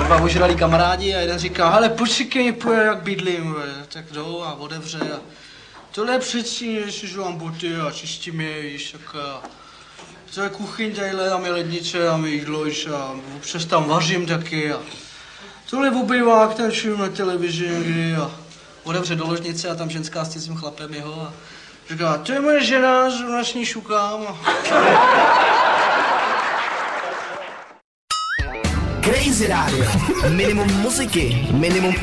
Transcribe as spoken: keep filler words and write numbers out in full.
dva ožralí kamarádi a jeden říká, hele, počkej, pojď, jak bydlím, tak jdou a otevře a tohle je předtím, než vám boty a čistím je, víš, tak a to je kuchyň, tadyhle, tam je lednice, tam je jídlo, víš, a občas tam vařím taky a tohle je obývák, ten film na televizi někdy a otevře do ložnice a tam ženská s tím chlapem jeho a říká, to je moje žena, zrovna s ní šukám. Crazy Radio. Minimum muziky, minimum